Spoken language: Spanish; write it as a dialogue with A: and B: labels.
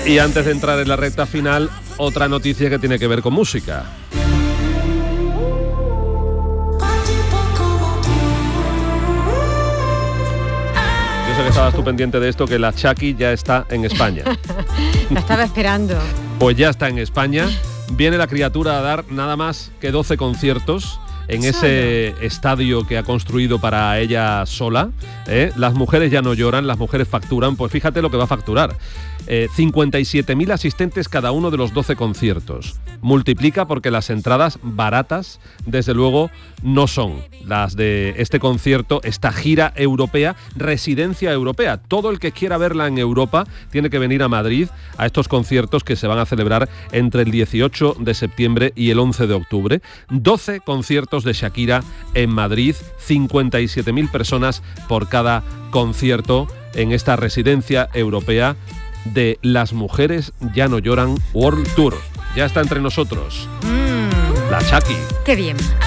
A: Y antes de entrar en la recta final, otra noticia que tiene que ver con música. Yo sé que estabas tú pendiente de esto, que la Shaki ya está en España.
B: La estaba esperando.
A: Pues ya está en España. Viene la criatura a dar nada más que 12 conciertos en ese estadio que ha construido para ella sola. Las mujeres ya no lloran, las mujeres facturan. Pues fíjate lo que va a facturar. 57.000 asistentes cada uno de los 12 conciertos. Multiplica porque las entradas baratas, desde luego, no son las de este concierto, esta gira europea, residencia europea. Todo el que quiera verla en Europa tiene que venir a Madrid a estos conciertos que se van a celebrar entre el 18 de septiembre y el 11 de octubre. 12 conciertos de Shakira en Madrid, 57.000 personas por cada concierto en esta residencia europea de Las Mujeres Ya No Lloran World Tour. Ya está entre nosotros la Shaki.
B: Qué bien.